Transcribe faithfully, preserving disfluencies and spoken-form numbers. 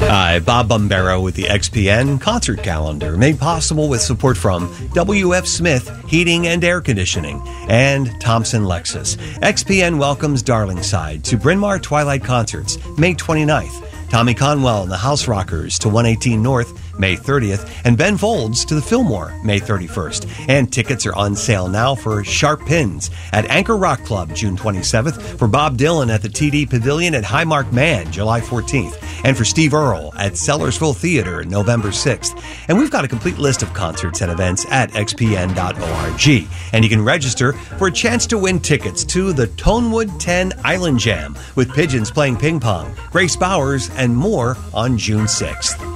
Hi, Bob Bombero with the X P N concert calendar, made possible with support from W F Smith Heating and Air Conditioning and Thompson Lexus. X P N welcomes Darlingside to Bryn Mawr Twilight Concerts, May twenty-ninth. Tommy Conwell and the House Rockers to one eighteen North, May thirtieth, and Ben Folds to the Fillmore, May thirty-first. And tickets are on sale now for Sharp Pins at Anchor Rock Club, June twenty-seventh, for Bob Dylan at the T D Pavilion at Highmark Man, July fourteenth, and for Steve Earle at Sellersville Theater, November sixth. And we've got a complete list of concerts and events at x p n dot org. And you can register for a chance to win tickets to the Tonewood ten Island Jam with Pigeons playing ping pong, Grace Bowers, and more on June sixth.